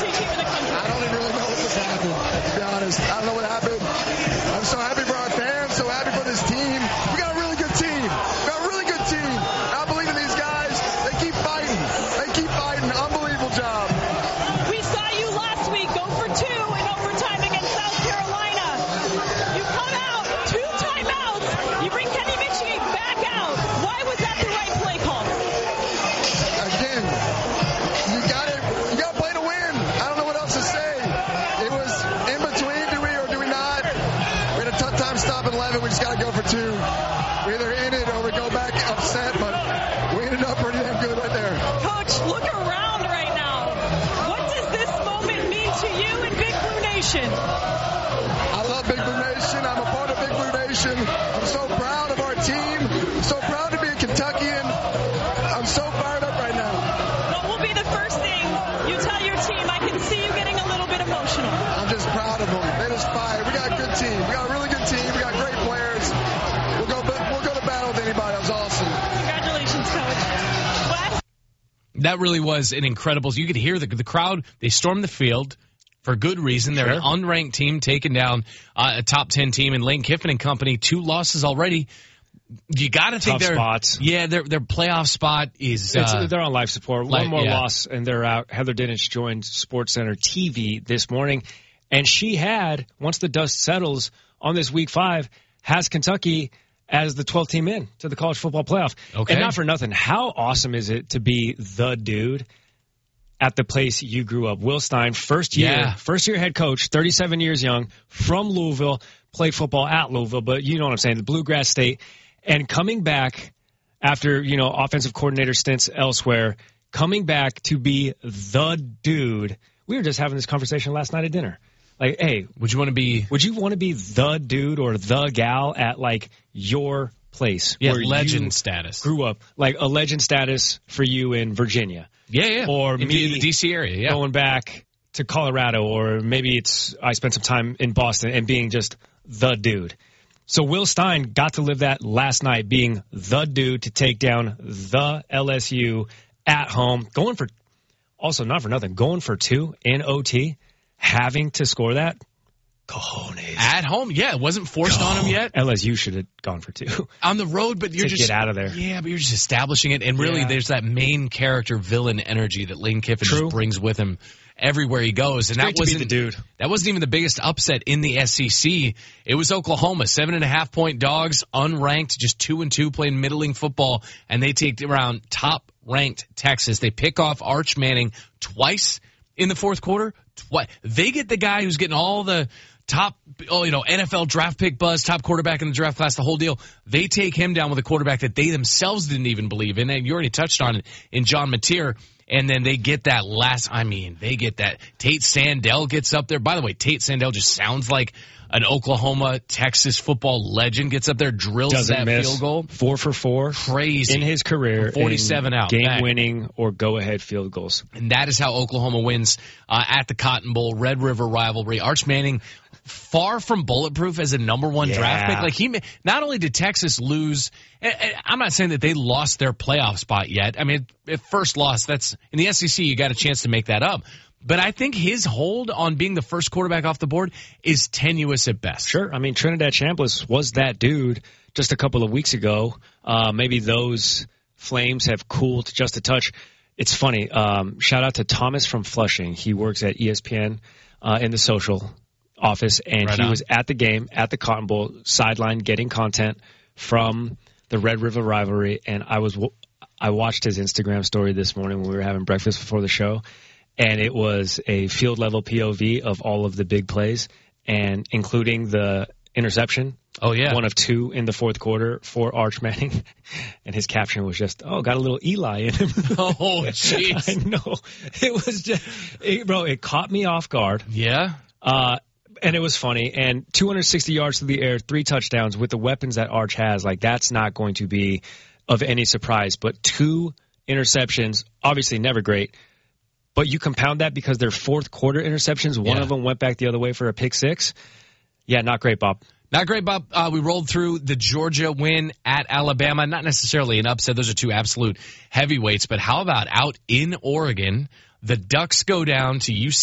message here to come? I don't even really know what just happened, to be honest. I don't know what happened. I'm so happy for our fans, so happy for this team. We got a really good team. I believe in these guys. They keep fighting. Unbelievable job. We saw you last week go for 2 in overtime against South Carolina. You come out, 2 timeouts. You bring Kenny Michigan back out. Why was that the right play call? Again, you got to play to win. I don't know what else to say. It was in between, do we or do we not? We had a tough time stopping 11. We just got to go for 2. We either in it or we go back upset, but we ended up pretty damn good right there. Coach, look around right now. What does this moment mean to you and Big Blue Nation? I love Big Blue Nation. I'm a part of Big Blue Nation. I'm so proud of our team. I'm so proud to be a Kentuckian. I'm so fired up right now. What will be the first thing you tell your team? I can see you getting a little bit emotional. I'm just proud of them. They just fired. We got a good team. We got a really good team. We got great players. We'll go to battle with anybody. That was awesome. Congratulations, Coach. Wes? That really was an incredible. You could hear the crowd. They stormed the field for good reason. They're an unranked team taking down a top 10 team in Lane Kiffin and company. 2 losses already. You got to think tough spots. Yeah, their playoff spot is. They're on life support. One more loss and they're out. Heather Dinich joined SportsCenter TV this morning, and she had, once the dust settles on this Week 5, has Kentucky as the 12th team in to the college football playoff. Okay. And not for nothing, how awesome is it to be the dude at the place you grew up? Will Stein, first year head coach, 37 years young, from Louisville, played football at Louisville, but you know what I'm saying, the Bluegrass State, and coming back after, offensive coordinator stints elsewhere, coming back to be the dude. We were just having this conversation last night at dinner. Like, hey, would you want to be the dude or the gal at like your place? Yeah, where legend you status. Grew up, like a legend status for you in Virginia. Yeah. Or in me the DC area, yeah. Going back to Colorado, or maybe I spent some time in Boston and being just the dude. So Will Stein got to live that last night, being the dude to take down the LSU at home, going for 2 in OT. Having to score that, cojones. At home, yeah, it wasn't forced on him yet. LSU should have gone for 2. On the road, but you're just... get out of there. Yeah, but you're just establishing it, and really there's that main character villain energy that Lane Kiffin just brings with him everywhere he goes. And that wasn't the dude. That wasn't even the biggest upset in the SEC. It was Oklahoma, 7.5-point dogs, unranked, just 2-2, playing middling football, and they take around top-ranked Texas. They pick off Arch Manning twice in the fourth quarter. They get the guy who's getting all the top, NFL draft pick buzz, top quarterback in the draft class, the whole deal. They take him down with a quarterback that they themselves didn't even believe in, and you already touched on it in John Mateer. And then they get that Tate Sandell gets up there. By the way, Tate Sandell just sounds like an Oklahoma, Texas football legend. Gets up there, drills Doesn't miss. Field goal. 4 for 4. Crazy. In his career. 47 out. Game-winning or go-ahead field goals. And that is how Oklahoma wins at the Cotton Bowl, Red River rivalry. Arch Manning, far from bulletproof as a number 1 draft pick. Like not only did Texas lose, I'm not saying that they lost their playoff spot yet. I mean, at first loss, that's in the SEC, you got a chance to make that up. But I think his hold on being the first quarterback off the board is tenuous at best. Sure. I mean, Trinidad Chambliss was that dude just a couple of weeks ago. Maybe those flames have cooled just a touch. It's funny. Shout out to Thomas from Flushing. He works at ESPN in the social office, and he was at the game, at the Cotton Bowl, sideline getting content from the Red River rivalry. And I watched his Instagram story this morning when we were having breakfast before the show. And it was a field level POV of all of the big plays, and including the interception. Oh, yeah. 1 of 2 in the fourth quarter for Arch Manning. And his caption was just, got a little Eli in him. Oh, jeez. I know. It was just, it caught me off guard. Yeah. And it was funny. And 260 yards to the air, 3 touchdowns with the weapons that Arch has. Like, that's not going to be of any surprise. But 2 interceptions, obviously never great. But you compound that because they're fourth quarter interceptions. One of them went back the other way for a pick 6. Yeah, not great, Bob. Not great, Bob. We rolled through the Georgia win at Alabama. Not necessarily an upset. Those are 2 absolute heavyweights. But how about out in Oregon? The Ducks go down to UC.